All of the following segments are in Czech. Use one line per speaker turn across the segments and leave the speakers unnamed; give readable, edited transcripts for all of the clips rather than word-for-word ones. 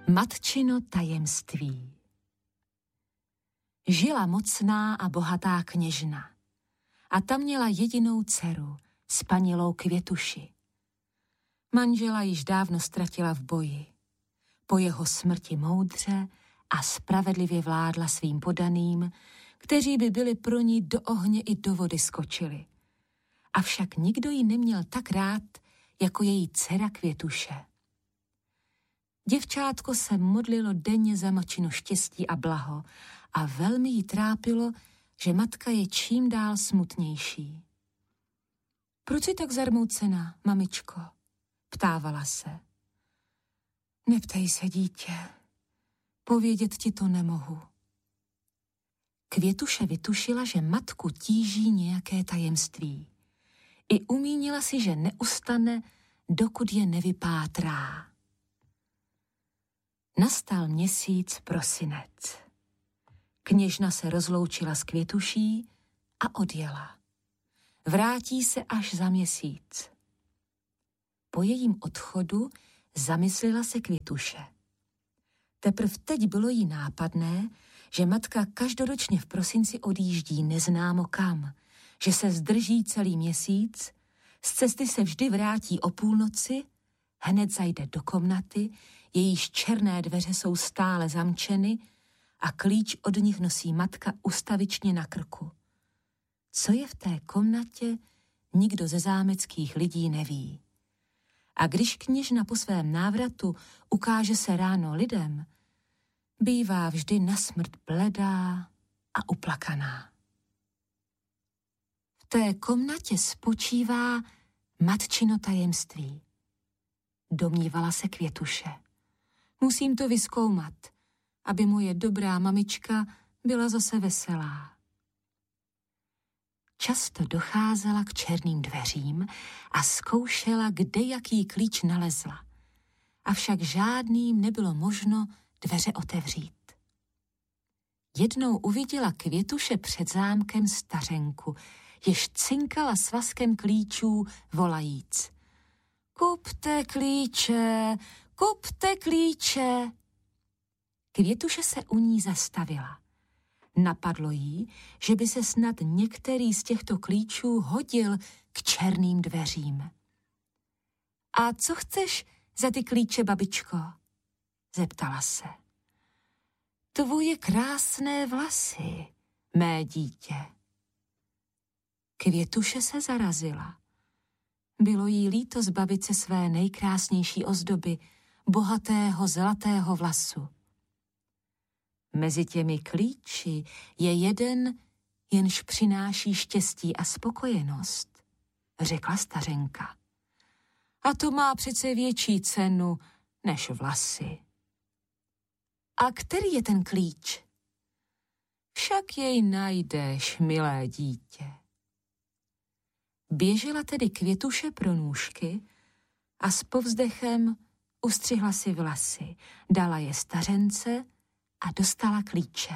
Matčino tajemství. Žila mocná a bohatá kněžna a ta měla jedinou dceru, spanilou Květuši. Manžela již dávno ztratila v boji. Po jeho smrti moudře a spravedlivě vládla svým podaným, kteří by byli pro ní do ohně i do vody skočili. Avšak nikdo ji neměl tak rád, jako její dcera Květuše. Děvčátko se modlilo denně za matčino štěstí a blaho a velmi jí trápilo, že matka je čím dál smutnější. Proč jsi tak zarmoucená, mamičko? Ptávala se. Neptej se, dítě, povědět ti to nemohu. Květuše vytušila, že matku tíží nějaké tajemství. I umínila si, že neustane, dokud je nevypátrá. Nastal měsíc prosinec. Kněžna se rozloučila s Květuší a odjela. Vrátí se až za měsíc. Po jejím odchodu zamyslela se Květuše. Teprv teď bylo jí nápadné, že matka každoročně v prosinci odjíždí neznámo kam, že se zdrží celý měsíc, z cesty se vždy vrátí o půlnoci, hned zajde do komnaty, jejíž černé dveře jsou stále zamčeny a klíč od nich nosí matka ustavičně na krku. Co je v té komnatě, nikdo ze zámeckých lidí neví. A když kněžna po svém návratu ukáže se ráno lidem, bývá vždy nasmrt bledá a uplakaná. V té komnatě spočívá matčino tajemství. Domnívala se Květuše. Musím to vyzkoumat, aby moje dobrá mamička byla zase veselá. Často docházela k černým dveřím a zkoušela, kde jaký klíč nalezla. Avšak žádným nebylo možno dveře otevřít. Jednou uviděla Květuše před zámkem stařenku, jež cinkala svazkem klíčů volajíc. Kupte klíče, kupte klíče. Květuše se u ní zastavila. Napadlo jí, že by se snad některý z těchto klíčů hodil k černým dveřím. A co chceš za ty klíče, babičko? Zeptala se. Tvoje krásné vlasy, mé dítě. Květuše se zarazila. Bylo jí líto zbavit se své nejkrásnější ozdoby, bohatého zlatého vlasu. Mezi těmi klíči je jeden, jenž přináší štěstí a spokojenost, řekla stařenka. A to má přece větší cenu než vlasy. A který je ten klíč? Však jej najdeš, milé dítě. Běžela tedy Květuše pro nůžky a s povzdechem ustřihla si vlasy, dala je stařence a dostala klíče.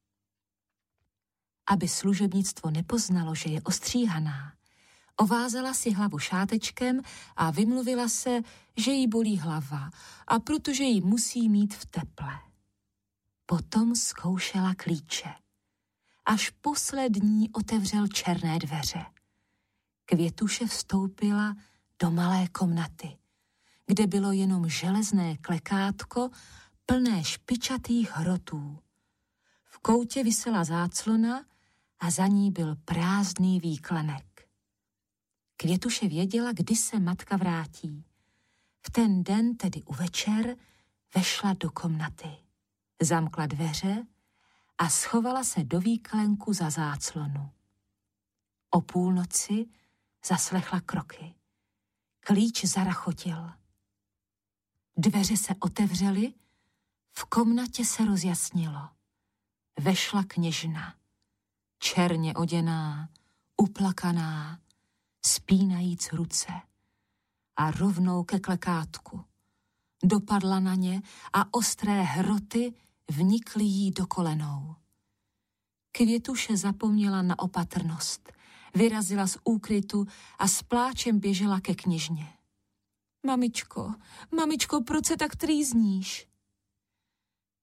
Aby služebnictvo nepoznalo, že je ostříhaná, ovázala si hlavu šátečkem a vymluvila se, že jí bolí hlava a protože ji musí mít v teple. Potom zkoušela klíče. Až poslední otevřel černé dveře. Květuše vstoupila do malé komnaty, kde bylo jenom železné klekátko plné špičatých hrotů. V koutě visela záclona a za ní byl prázdný výklenek. Květuše věděla, kdy se matka vrátí. V ten den, tedy u večer, vešla do komnaty. Zamkla dveře a schovala se do výklenku za záclonu. O půlnoci zaslechla kroky. Klíč zarachotil. Dveře se otevřely, v komnatě se rozjasnilo. Vešla kněžna, černě oděná, uplakaná, spínajíc ruce a rovnou ke klekátku. Dopadla na ně a ostré hroty vnikly jí do kolenou. Květuše zapomněla na opatrnost, vyrazila z úkrytu a s pláčem běžela ke kněžně. Mamičko, proč se tak trýzníš?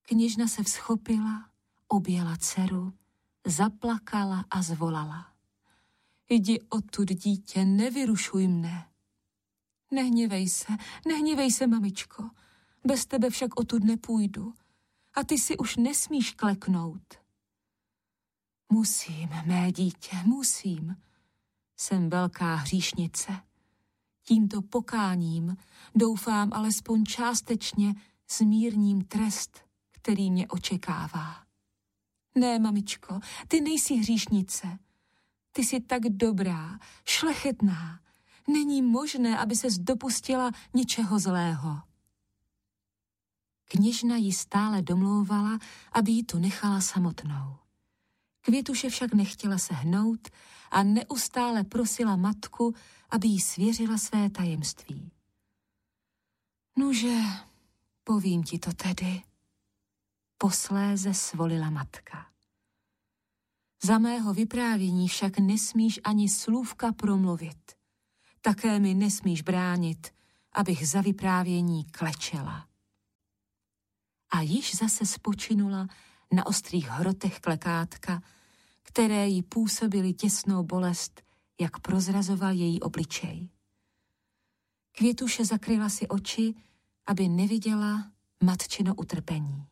Kněžna se vzchopila, objela dceru, zaplakala a zvolala. Jdi odtud, dítě, nevyrušuj mne. Nehněvej se, mamičko, bez tebe však odtud nepůjdu a ty si už nesmíš kleknout. Musím, mé dítě, musím. Jsem velká hříšnice. Tímto pokáním doufám alespoň částečně zmírním trest, který mě očekává. Ne, mamičko, ty nejsi hříšnice. Ty jsi tak dobrá, šlechetná. Není možné, aby ses dopustila něčeho zlého. Kněžna ji stále domlouvala, aby ji tu nechala samotnou. Květuše však nechtěla se hnout a neustále prosila matku, aby jí svěřila své tajemství. Nuže, povím ti to tedy. Posléze svolila matka. Za mého vyprávění však nesmíš ani slůvka promluvit. Také mi nesmíš bránit, abych za vyprávění klečela. A již zase spočinula na ostrých hrotech klekátka, které jí působily těsnou bolest, jak prozrazoval její obličej. Květuše zakryla si oči, aby neviděla matčino utrpení.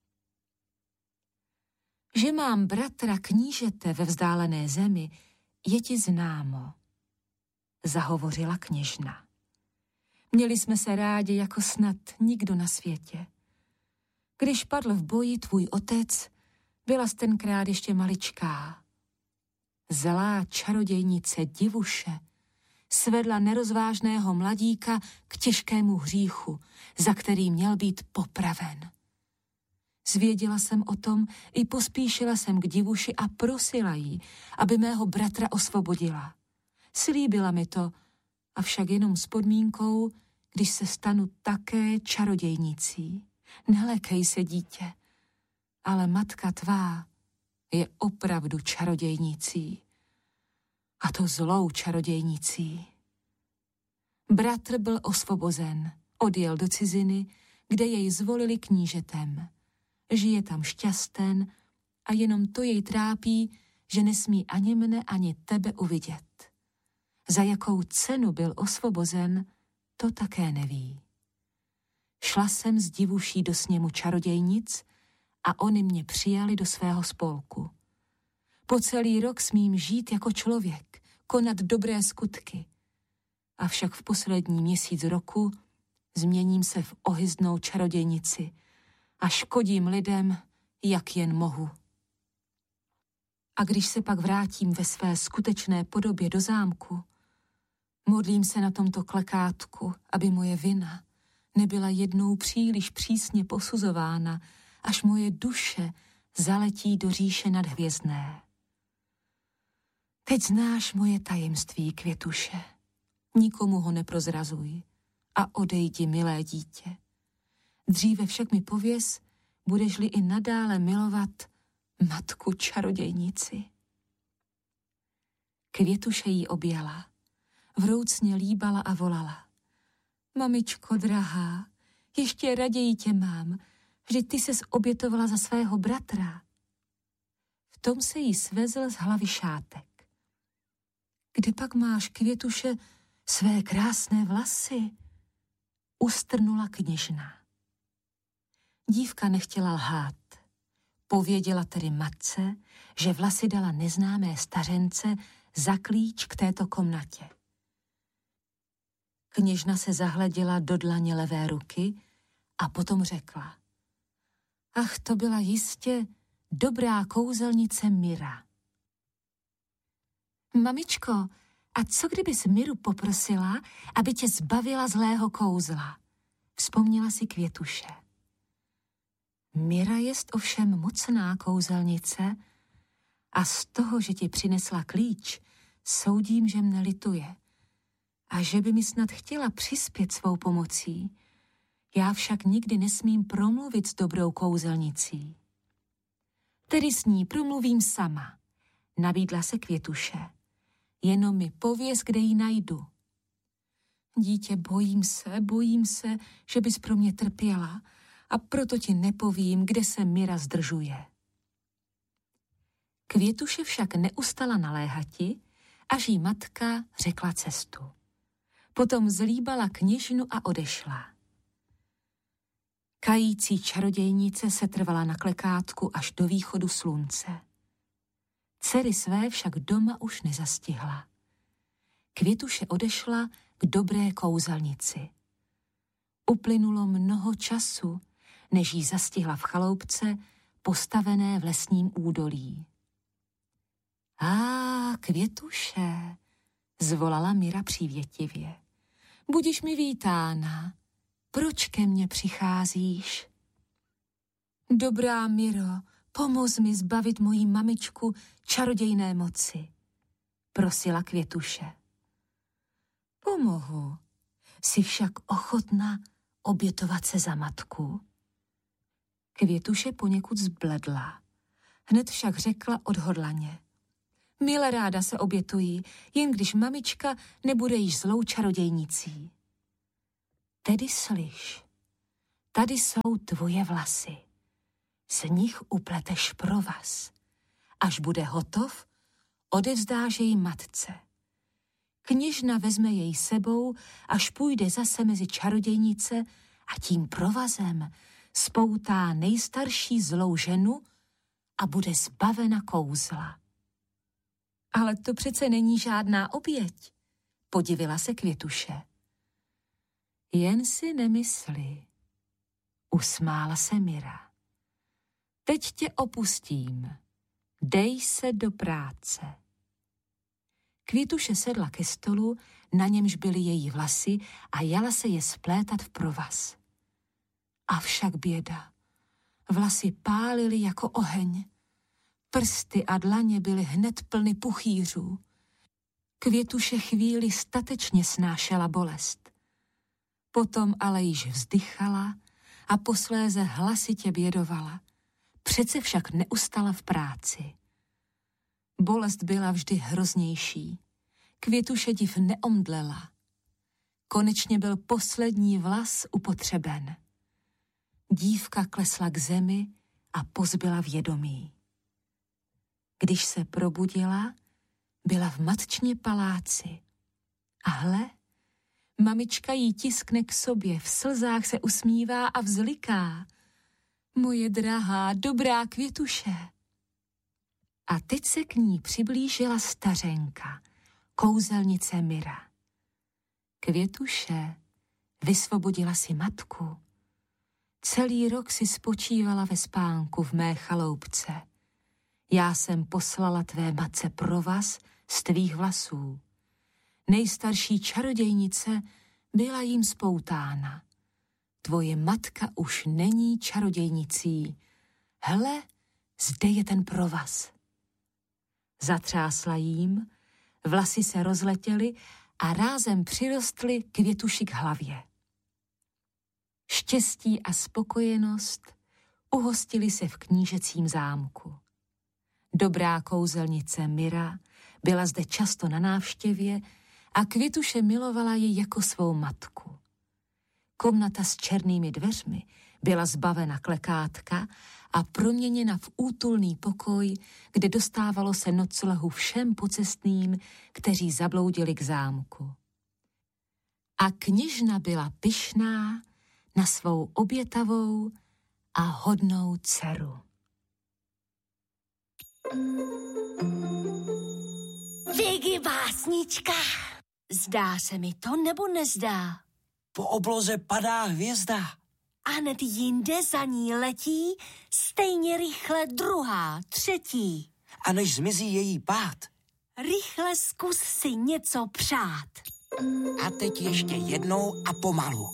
Že mám bratra knížete ve vzdálené zemi, je ti známo, zahovořila kněžna. Měli jsme se rádi jako snad nikdo na světě. Když padl v boji tvůj otec, byla jsi tenkrát ještě maličká. Zlá čarodějnice Divuše svedla nerozvážného mladíka k těžkému hříchu, za který měl být popraven. Zvěděla jsem o tom i pospíšila jsem k Divuši a prosila jí, aby mého bratra osvobodila. Slíbila mi to, avšak jenom s podmínkou, když se stanu také čarodějnicí. Nelékej se, dítě, ale matka tvá je opravdu čarodějnicí. A to zlou čarodějnicí. Bratr byl osvobozen, odjel do ciziny, kde jej zvolili knížetem. Žije tam šťasten a jenom to jej trápí, že nesmí ani mne, ani tebe uvidět. Za jakou cenu byl osvobozen, to také neví. Šla jsem s Divuší do sněmu čarodějnic a oni mě přijali do svého spolku. Po celý rok smím žít jako člověk, konat dobré skutky. Avšak v poslední měsíc roku změním se v ohyzdnou čarodějnici a škodím lidem, jak jen mohu. A když se pak vrátím ve své skutečné podobě do zámku, modlím se na tomto klekátku, aby moje vina nebyla jednou příliš přísně posuzována, až moje duše zaletí do říše nadhvězdné. Teď znáš moje tajemství, Květuše. Nikomu ho neprozrazuj a odejdi, milé dítě. Dříve však mi pověz, budeš-li i nadále milovat matku čarodějnici. Květuše jí objala, vroucně líbala a volala. Mamičko drahá, ještě raději tě mám, vždyť ty ses obětovala za svého bratra. V tom se jí svezl z hlavy šátek. Kde pak máš, Květuše, své krásné vlasy? Ustrnula kněžna. Dívka nechtěla lhát. Pověděla tedy matce, že vlasy dala neznámé stařence za klíč k této komnatě. Kněžna se zahleděla do dlaně levé ruky a potom řekla. Ach, to byla jistě dobrá kouzelnice Mira. Mamičko, a co kdybys Miru poprosila, aby tě zbavila zlého kouzla? Vzpomněla si Květuše. Mira jest ovšem mocná kouzelnice a z toho, že ti přinesla klíč, soudím, že mne lituje a že by mi snad chtěla přispět svou pomocí. Já však nikdy nesmím promluvit s dobrou kouzelnicí. Tedy s ní promluvím sama, nabídla se Květuše. Jenom mi pověz, kde ji najdu. Dítě, bojím se, že bys pro mě trpěla a proto ti nepovím, kde se Mira zdržuje. Květuše však neustala naléhati, až jí matka řekla cestu. Potom zlíbala kněžnu a odešla. Kající čarodějnice se trvala na klekátku až do východu slunce. Dcery své však doma už nezastihla. Květuše odešla k dobré kouzelnici. Uplynulo mnoho času, než jí zastihla v chaloupce postavené v lesním údolí. Květuše, zvolala Mira přívětivě. Budiš mi vítána. Proč ke mně přicházíš? Dobrá Miro, pomoz mi zbavit mojí mamičku čarodějné moci, prosila Květuše. Pomohu, jsi však ochotna obětovat se za matku? Květuše poněkud zbledla, hned však řekla odhodlaně. Mile ráda se obětuji, jen když mamička nebude již zlou čarodějnicí. Tedy slyš, tady jsou tvoje vlasy. Z nich upleteš provaz. Až bude hotov, odevzdáš jej matce. Kněžna vezme jej sebou, až půjde zase mezi čarodějnice a tím provazem spoutá nejstarší zlou ženu a bude zbavena kouzla. Ale to přece není žádná oběť, podivila se Květuše. Jen si nemysli, usmála se Mira. Teď tě opustím, dej se do práce. Květuše sedla ke stolu, na němž byly její vlasy a jala se je splétat v provaz. Avšak běda, vlasy pálily jako oheň. Prsty a dlaně byly hned plny puchýřů. Květuše chvíli statečně snášela bolest. Potom ale již vzdychala a posléze hlasitě bědovala. Přece však neustala v práci. Bolest byla vždy hroznější. Květuše div neomdlela. Konečně byl poslední vlas upotřeben. Dívka klesla k zemi a pozbyla vědomí. Když se probudila, byla v matčině paláci. A hle, mamička jí tiskne k sobě, v slzách se usmívá a vzliká. Moje drahá, dobrá Květuše. A teď se k ní přiblížila stařenka, kouzelnice Mira. Květuše, vysvobodila si matku. Celý rok si spočívala ve spánku v mé chaloupce. Já jsem poslala tvé matce provaz z tvých vlasů. Nejstarší čarodějnice byla jim spoutána. Tvoje matka už není čarodějnicí. Hele, zde je ten provaz. Zatřásla jím, vlasy se rozletěly a rázem přirostly Květuši k hlavě. Štěstí a spokojenost uhostili se v knížecím zámku. Dobrá kouzelnice Mira byla zde často na návštěvě a Květuše milovala ji jako svou matku. Komnata s černými dveřmi byla zbavena klekátka a proměněna v útulný pokoj, kde dostávalo se noclehu všem pocestným, kteří zabloudili k zámku. A kněžna byla pyšná na svou obětavou a hodnou dceru.
Vigi básnička. Zdá se mi to, nebo nezdá?
Po obloze padá hvězda.
A hned jinde za ní letí stejně rychle druhá, třetí.
A než zmizí její pád.
Rychle zkus si něco přát.
A teď ještě jednou a pomalu.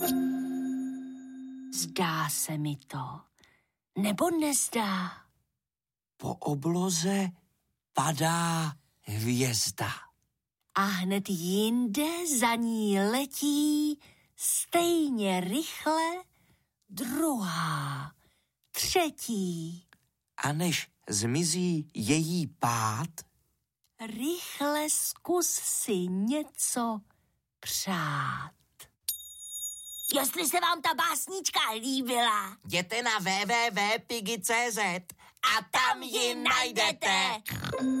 Zdá se mi to, nebo nezdá?
Po obloze padá hvězda.
A hned jinde za ní letí stejně rychle druhá, třetí.
A než zmizí její pád,
rychle zkus si něco přát. Jestli se vám ta básnička líbila,
jděte na www.piggy.cz a tam ji najdete.